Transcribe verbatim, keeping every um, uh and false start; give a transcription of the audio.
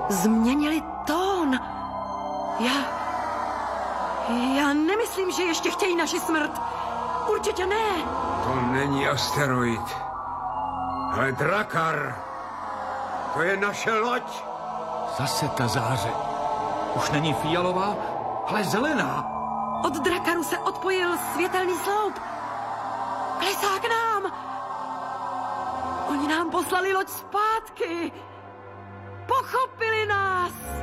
změnili tón. Já... Já nemyslím, že ještě chtějí naši smrt. Určitě ne. To není asteroid, ale Drakar. To je naše loď. Zase ta záře. Už není fialová, ale zelená. Od Drakaru se odpojil světelný sloup. Klesá k nám. Oni nám poslali loď zpátky. Pochopili nás.